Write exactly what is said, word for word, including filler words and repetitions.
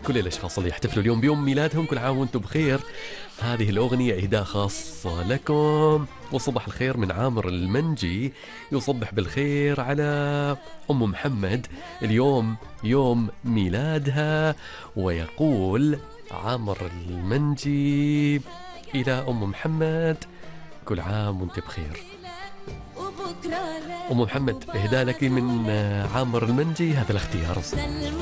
كل الأشخاص اللي يحتفلوا اليوم بيوم ميلادهم، كل عام وانتم بخير. هذه الأغنية إهداء خاصة لكم، وصباح الخير من عامر المنجي، يصبح بالخير على أم محمد، اليوم يوم ميلادها، ويقول عامر المنجي إلى أم محمد كل عام وانت بخير. أم محمد إهداء لك من عامر المنجي، هذا الاختيار.